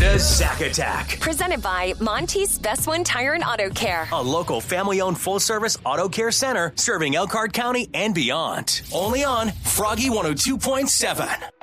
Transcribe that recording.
The Zack Attack. Presented by Monty's Best One Tire and Auto Care. A local family-owned full-service auto care center serving Elkhart County and beyond. Only on Froggy 102.7.